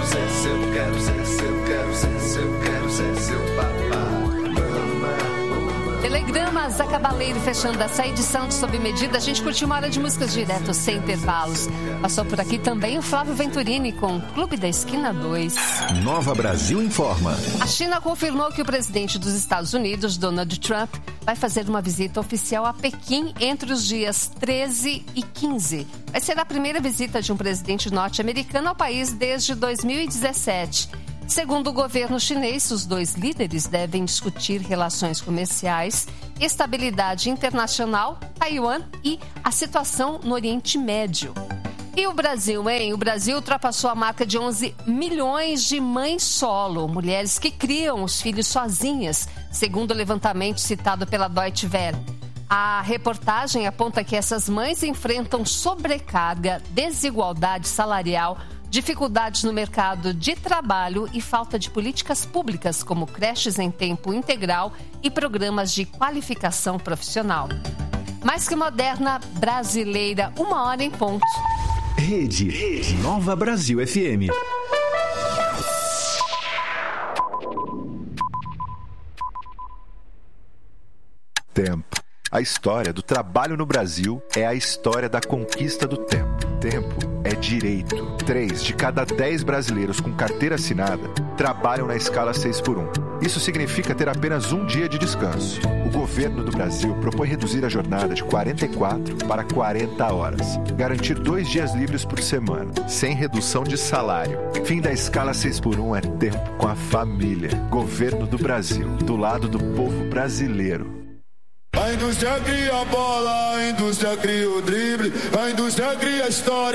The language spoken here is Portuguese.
ser seu, quero ser seu, quero ser seu, quero ser seu papá. Telegrama, Zé Cabaleiro fechando essa edição de Sob Medida. A gente curtiu uma hora de músicas direto, sem intervalos. Passou por aqui também o Flávio Venturini com Clube da Esquina 2. Nova Brasil informa. A China confirmou que o presidente dos Estados Unidos, Donald Trump, vai fazer uma visita oficial a Pequim entre os dias 13 e 15. Vai ser a primeira visita de um presidente norte-americano ao país desde 2017. Segundo o governo chinês, os dois líderes devem discutir relações comerciais, estabilidade internacional, Taiwan e a situação no Oriente Médio. E o Brasil, hein? O Brasil ultrapassou a marca de 11 milhões de mães solo, mulheres que criam os filhos sozinhas, segundo o levantamento citado pela Deutsche Welle. A reportagem aponta que essas mães enfrentam sobrecarga, desigualdade salarial, dificuldades no mercado de trabalho e falta de políticas públicas como creches em tempo integral e programas de qualificação profissional. Mais que moderna, brasileira, 1h em ponto. Rede Nova Brasil FM. Tempo. A história do trabalho no Brasil é a história da conquista do tempo. Tempo é direito. 3 de cada 10 brasileiros com carteira assinada trabalham na escala 6x1. Isso significa ter apenas um dia de descanso. O governo do Brasil propõe reduzir a jornada de 44 para 40 horas. Garantir 2 dias livres por semana, sem redução de salário. Fim da escala 6x1 é tempo com a família. Governo do Brasil, do lado do povo brasileiro. A indústria cria a bola, a indústria cria o drible, a indústria cria a história.